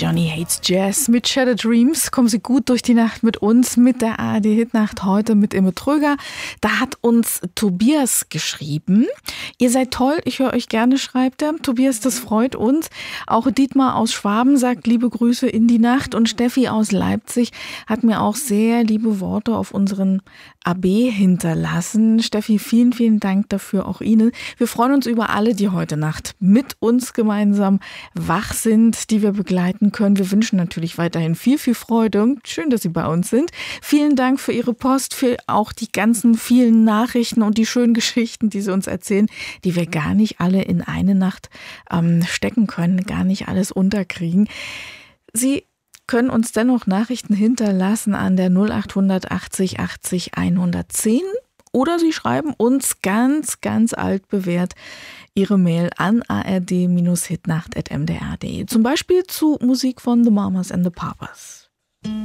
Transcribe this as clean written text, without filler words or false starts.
Johnny Hates Jazz mit Shattered Dreams. Kommen Sie gut durch die Nacht mit uns, mit der ARD Hitnacht heute mit Imme Tröger. Da hat uns Tobias geschrieben. Ihr seid toll, ich höre euch gerne, schreibt er. Tobias, das freut uns. Auch Dietmar aus Schwaben sagt liebe Grüße in die Nacht. Und Steffi aus Leipzig hat mir auch sehr liebe Worte auf unseren AB hinterlassen. Steffi, vielen, vielen Dank dafür, auch Ihnen. Wir freuen uns über alle, die heute Nacht mit uns gemeinsam wach sind, die wir begleiten können. Wir wünschen natürlich weiterhin viel, viel Freude und schön, dass Sie bei uns sind. Vielen Dank für Ihre Post, für auch die ganzen vielen Nachrichten und die schönen Geschichten, die Sie uns erzählen, die wir gar nicht alle in eine Nacht stecken können, gar nicht alles unterkriegen. Sie können uns dennoch Nachrichten hinterlassen an der 0800 80 80 110 oder Sie schreiben uns ganz, ganz altbewährt Ihre Mail an ard-hitnacht@mdr.de. Zum Beispiel zu Musik von The Mamas and the Papas.